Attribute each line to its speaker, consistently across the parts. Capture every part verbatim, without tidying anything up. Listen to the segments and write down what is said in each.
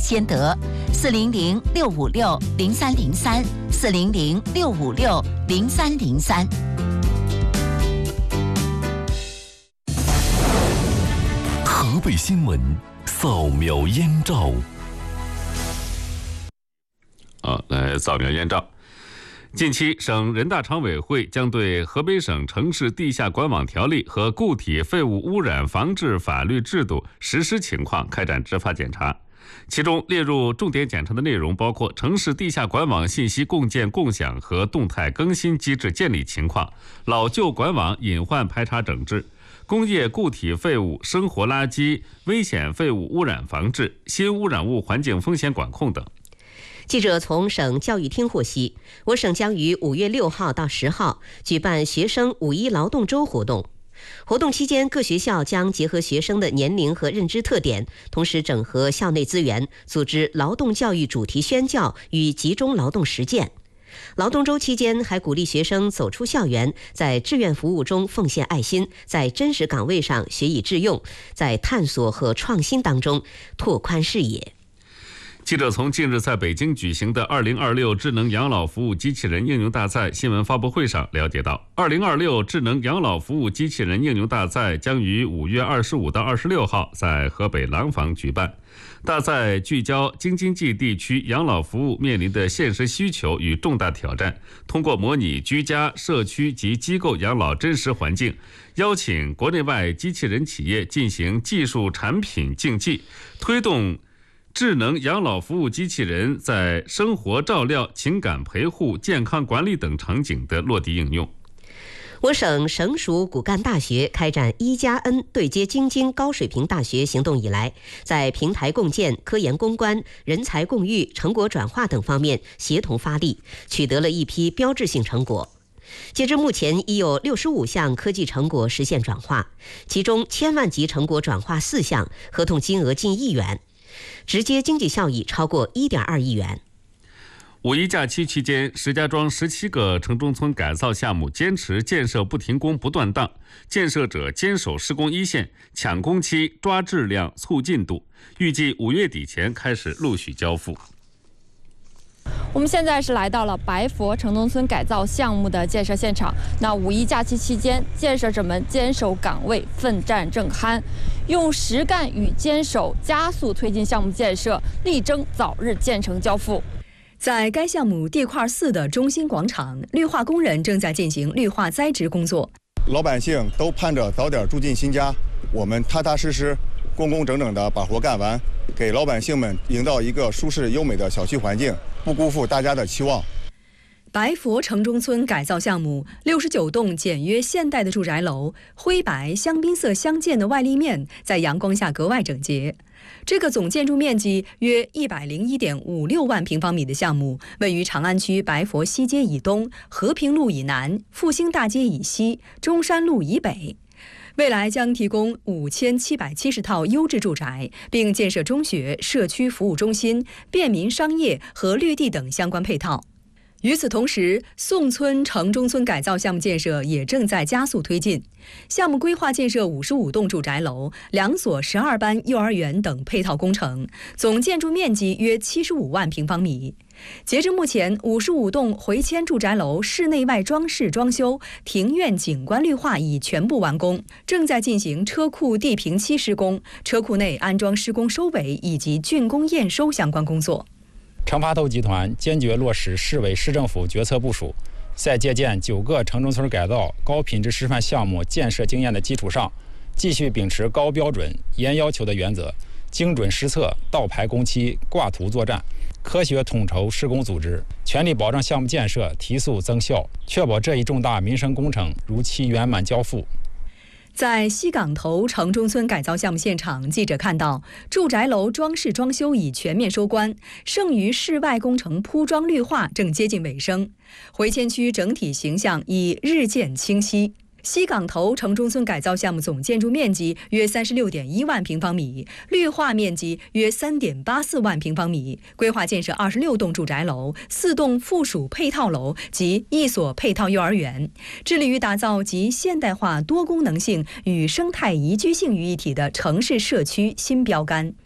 Speaker 1: 先得。四零零六五六零三零三，四零零六五六零三零三。
Speaker 2: 河北新闻扫描燕赵。
Speaker 3: 啊，来扫描燕赵。近期，省人大常委会将对河北省城市地下管网条例和固体废物污染防治法律制度实施情况开展执法检查。其中列入重点检查的内容包括城市地下管网信息共建共享和动态更新机制建立情况、老旧管网隐患排查整治、工业固体废物、生活垃圾、危险废物污染防治、新污染物环境风险管控等。
Speaker 4: 记者从省教育厅获悉，我省将于五月六号到十号举办学生五一劳动周活动。活动期间，各学校将结合学生的年龄和认知特点，同时整合校内资源，组织劳动教育主题宣教与集中劳动实践。劳动周期间，还鼓励学生走出校园，在志愿服务中奉献爱心，在真实岗位上学以致用，在探索和创新当中拓宽视野。
Speaker 3: 记者从近日在北京举行的二零二六智能养老服务机器人应用大赛新闻发布会上了解到，二零二六智能养老服务机器人应用大赛将于五月二十五到二十六号在河北廊坊举办。大赛聚焦京津冀地区养老服务面临的现实需求与重大挑战，通过模拟居家、社区及机构养老真实环境，邀请国内外机器人企业进行技术产品竞技，推动智能养老服务机器人在生活照料、情感陪护、健康管理等场景的落地应用。
Speaker 4: 我省省属骨干大学开展一加 N 对接京津高水平大学行动以来，在平台共建、科研攻关、人才共育、成果转化等方面协同发力，取得了一批标志性成果。截至目前，已有六十五项科技成果实现转化，其中千万级成果转化四项，合同金额近亿元，直接经济效益超过 一点二亿元。
Speaker 3: 五一假期期间，石家庄十七个城中村改造项目坚持建设不停工不断档，建设者坚守施工一线，抢工期、抓质量、促进度，预计五月底前开始陆续交付。
Speaker 5: 我们现在是来到了白佛城中村改造项目的建设现场。那五一假期期间，建设者们坚守岗位，奋战正酣，用实干与坚守加速推进项目建设，力争早日建成交付。
Speaker 6: 在该项目地块四的中心广场，绿化工人正在进行绿化栽植工作。
Speaker 7: 老百姓都盼着早点住进新家，我们踏踏实实、工工整整地把活干完，给老百姓们营造一个舒适优美的小区环境，不辜负大家的期望。
Speaker 6: 白佛城中村改造项目，六十九栋简约现代的住宅楼，灰白香槟色相间的外立面在阳光下格外整洁。这个总建筑面积约一百零一点五六万平方米的项目，位于长安区白佛西街以东、和平路以南、复兴大街以西、中山路以北。未来将提供五千七百七十套优质住宅，并建设中学、社区服务中心、便民商业和绿地等相关配套。与此同时，宋村城中村改造项目建设也正在加速推进。项目规划建设五十五栋住宅楼、两所十二班幼儿园等配套工程，总建筑面积约七十五万平方米。截至目前，五十五栋回迁住宅楼室内外装饰装修、庭院景观绿化已全部完工，正在进行车库地平漆施工、车库内安装施工收尾以及竣工验收相关工作。
Speaker 8: 城发透集团坚决落实市委市政府决策部署，在借鉴九个城中村改造高品质示范项目建设经验的基础上，继续秉持高标准、严要求的原则，精准施策、倒排工期、挂图作战，科学统筹施工组织，全力保障项目建设提速增效，确保这一重大民生工程如期圆满交付。
Speaker 6: 在西港头城中村改造项目现场，记者看到住宅楼装饰装修已全面收官，剩余室外工程铺装绿化正接近尾声，回迁区整体形象已日渐清晰。西港头城中村改造项目总建筑面积约三十六点一万平方米，绿化面积约三点八四万平方米，规划建设二十六栋住宅楼、四栋附属配套楼及一所配套幼儿园，致力于打造集现代化多功能性与生态宜居性于一体的城市社区新标杆。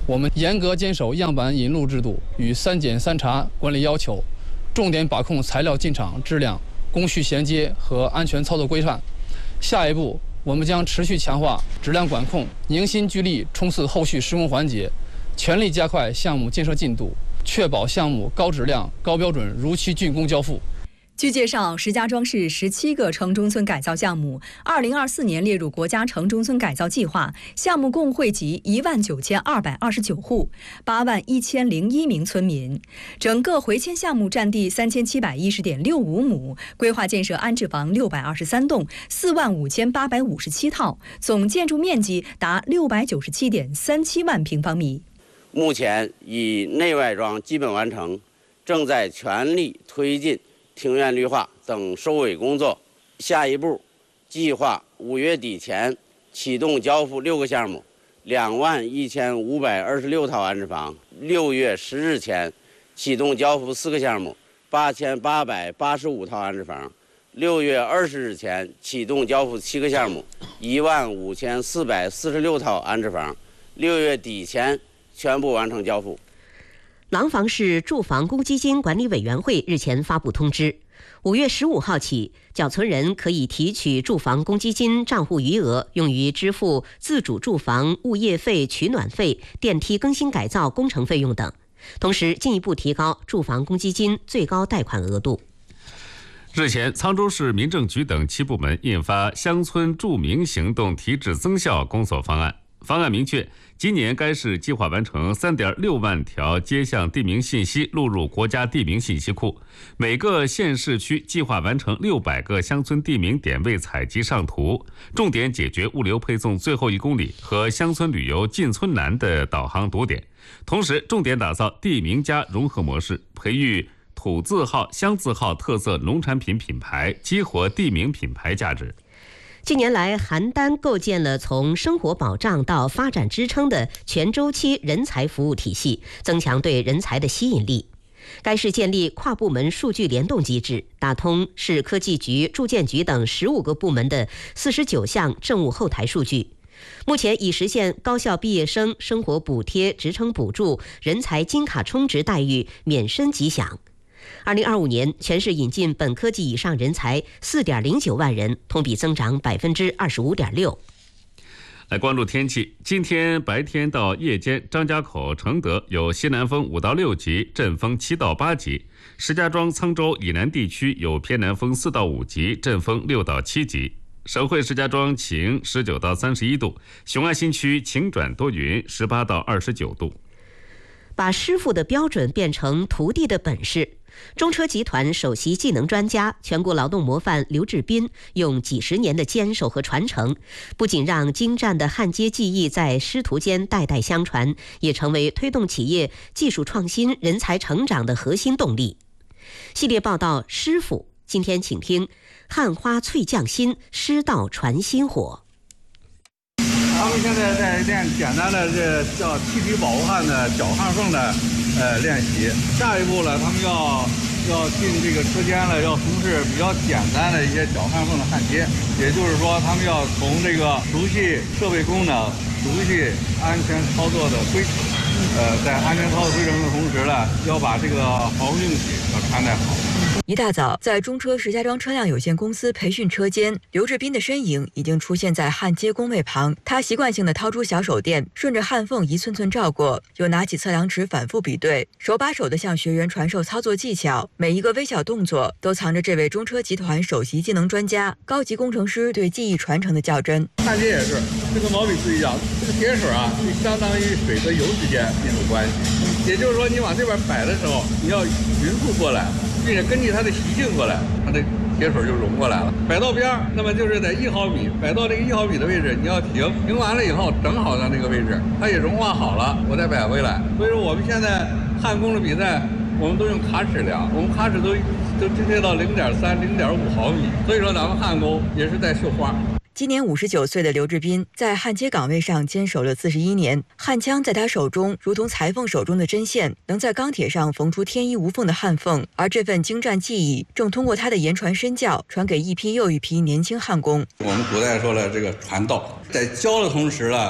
Speaker 9: 我们严格坚守样板引入制度与三检三查管理要求，重点把控材料进场质量、工序衔接和安全操作规范。下一步，我们将持续强化质量管控，凝心聚力冲刺后续施工环节，全力加快项目建设进度，确保项目高质量、高标准如期竣工交付。
Speaker 6: 据介绍，石家庄市十七个城中村改造项目，二零二四年列入国家城中村改造计划，项目共惠及一万九千二百二十九户，八万一千零一名村民。整个回迁项目占地三千七百一十点六五亩，规划建设安置房六百二十三栋，四万五千八百五十七套，总建筑面积达六百九十七点三七万平方米。
Speaker 10: 目前已内外装基本完成，正在全力推进庭院绿化等收尾工作。下一步，计划五月底前启动交付六个项目，两万一千五百二十六套安置房；六月十日前启动交付四个项目，八千八百八十五套安置房；六月二十日前启动交付七个项目，一万五千四百四十六套安置房；六月底前全部完成交付。
Speaker 4: 廊坊市住房公积金管理委员会日前发布通知，五月十五号起，缴存人可以提取住房公积金账户余额，用于支付自主住房物业费、取暖费、电梯更新改造工程费用等，同时进一步提高住房公积金最高贷款额度。
Speaker 3: 日前，沧州市民政局等七部门印发《乡村住民行动提质增效工作方案》。方案明确，今年该市计划完成 三点六万条街巷地名信息录入国家地名信息库，每个县市区计划完成六百个乡村地名点位采集上图，重点解决物流配送最后一公里和乡村旅游进村难的导航堵点，同时重点打造地名加融合模式，培育土字号、乡字号特色农产品品牌，激活地名品牌价值。
Speaker 4: 近年来，邯郸构建了从生活保障到发展支撑的全周期人才服务体系，增强对人才的吸引力。该市建立跨部门数据联动机制，打通市科技局、住建局等十五个部门的四十九项政务后台数据。目前已实现高校毕业生生活补贴、职称补助、人才金卡充值待遇免申即享。二零二五年，全市引进本科及以上人才 四点零九万人，同比增长 百分之二十五点六。
Speaker 3: 来关注天气，今天白天到夜间，张家口、承德有西南风五到六级，阵风七到八级；石家庄、沧州以南地区有偏南风四到五级，阵风六到七级。省会石家庄晴，十九到三十一度；雄安新区晴转多云，十八到二十九度。
Speaker 4: 把师傅的标准变成徒弟的本事。中车集团首席技能专家、全国劳动模范刘志斌用几十年的坚守和传承，不仅让精湛的焊接技艺在师徒间代代相传，也成为推动企业技术创新、人才成长的核心动力。系列报道《师傅》，今天请听焊花淬匠心，师道传心火。
Speaker 11: 他们现在在练简单的这叫气体保护焊的小焊缝的呃练习，下一步呢，他们要要进这个车间了，要从事比较简单的一些小焊缝的焊接，也就是说，他们要从这个熟悉设备功能、熟悉安全操作的规程，呃，在安全操作规程的同时呢，要把这个好用体要穿戴好。
Speaker 12: 一大早，在中车石家庄车辆有限公司培训车间，刘志斌的身影已经出现在焊接工位旁。他习惯性地掏出小手电，顺着焊缝一寸寸照过，又拿起测量尺反复比对，手把手地向学员传授操作技巧。每一个微小动作都藏着这位中车集团首席技能专家、高级工程师对技艺传承的较真。
Speaker 11: 焊接也是，这个毛笔字一样，这个铁水啊，就相当于水和油之间一种关系。也就是说，你往这边摆的时候，你要匀速过来。并且根据它的习性过来，它的铁水就融过来了。摆到边儿，那么就是在一毫米，摆到这个一毫米的位置，你要停，停完了以后正好在那个位置，它也融化好了，我再摆回来。所以说我们现在焊工的比赛，我们都用卡尺量，我们卡尺都都精确到零点三、零点五毫米。所以说咱们焊工也是在绣花。
Speaker 12: 今年五十九岁的刘志斌在焊接岗位上坚守了四十一年，焊枪在他手中如同裁缝手中的针线，能在钢铁上缝出天衣无缝的焊缝。而这份精湛技艺正通过他的言传身教，传给一批又一批年轻焊工。
Speaker 11: 我们古代说了，这个传道，在教的同时呢，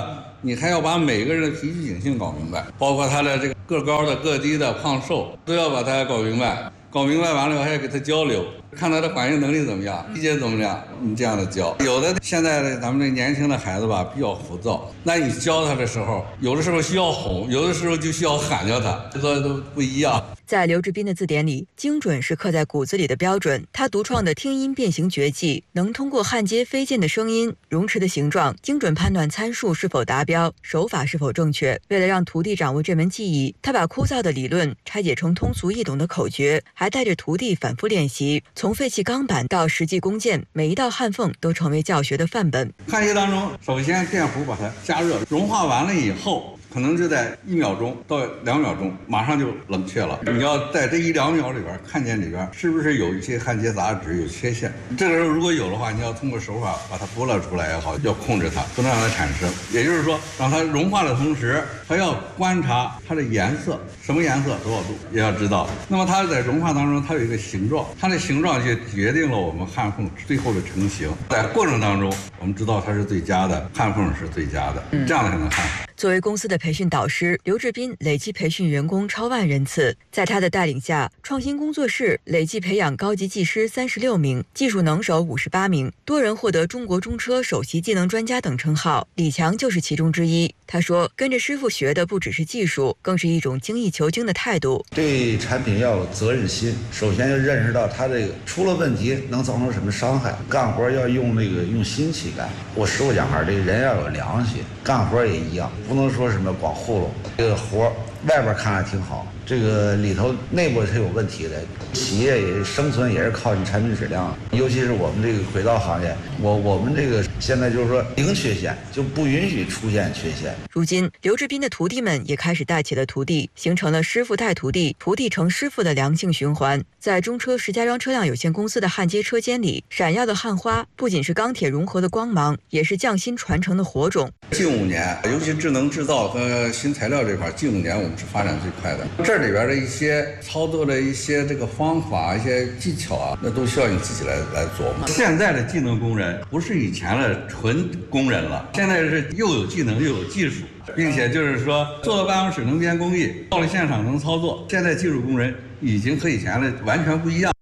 Speaker 11: 你还要把每个人的脾气秉性搞明白，包括他的这个个高的、个低的、胖瘦，都要把它搞明白。搞明白完了，还要给他交流，看他的反应能力怎么样，理解怎么样，你这样的教。有的现在的咱们这年轻的孩子吧，比较浮躁，那你教他的时候，有的时候需要哄，有的时候就需要喊着他，这都不一样。
Speaker 12: 在刘志斌的字典里，精准是刻在骨子里的标准。他独创的听音变形绝技，能通过焊接飞溅的声音、绒池的形状，精准判断参数是否达标，手法是否正确。为了让徒弟掌握这门技艺，他把枯燥的理论拆解成通俗易懂的口诀，还带着徒弟反复练习。从废弃钢板到实际工件，每一道焊缝都成为教学的范本。
Speaker 11: 焊接当中，首先电弧把它加热，融化完了以后，可能就在一秒钟到两秒钟，马上就冷却了。你要在这一两秒里边看见里边是不是有一些焊接杂质有缺陷，这个时候如果有的话，你要通过手法把它剥落出来也好，要控制它，不能让它产生。也就是说，让它融化的同时，还要观察它的颜色，什么颜色多少度也要知道。那么它在融化当中，它有一个形状，它的形状就决定了我们焊缝最后的成型。在过程当中，我们知道它是最佳的，焊缝是最佳的，这样才能焊。
Speaker 12: 作为公司的培训导师，刘志斌累计培训员工超万人次。在他的带领下，创新工作室累计培养高级技师三十六名，技术能手五十八名，多人获得中国中车首席技能专家等称号。李强就是其中之一。他说，跟着师傅学的不只是技术，更是一种精益求精的态度。
Speaker 13: 对产品要有责任心，首先要认识到他这个出了问题能造成什么伤害，干活要用那个用心去干。我师傅讲话，这个人要有良心，干活也一样，不能说什么光糊弄。这个活外边看着挺好，这个里头内部是有问题的。企业也生存也是靠你产品质量，尤其是我们这个轨道行业，我我们这个现在就是说零缺陷，就不允许出现缺陷。
Speaker 12: 如今，刘志斌的徒弟们也开始带起了徒弟，形成了师傅带徒弟、徒弟成师傅的良性循环。在中车石家庄车辆有限公司的焊接车间里，闪耀的焊花不仅是钢铁融合的光芒，也是匠心传承的火种。
Speaker 11: 近五年，尤其智能制造和新材料这块，近五年我们是发展最快的。这里边的一些操作的一些这个方法、一些技巧啊，那都需要你自己来来琢磨。现在的技能工人不是以前的纯工人了，现在是又有技能又有技术，并且就是说坐到办公室能编工艺，到了现场能操作。现在技术工人已经和以前的完全不一样。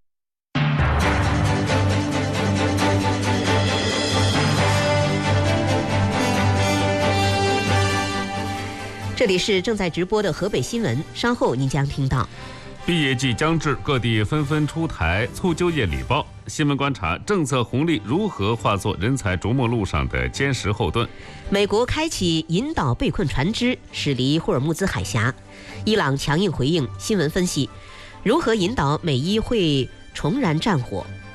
Speaker 4: 这里是正在直播的河北新闻，稍后您将听到。
Speaker 3: 毕业季将至，各地纷纷出台促就业礼包。新闻观察：政策红利如何化作人才琢磨路上的坚实后盾？
Speaker 4: 美国开启引导被困船只驶离霍尔木兹海峡，伊朗强硬回应。新闻分析：如何引导美伊会重燃战火？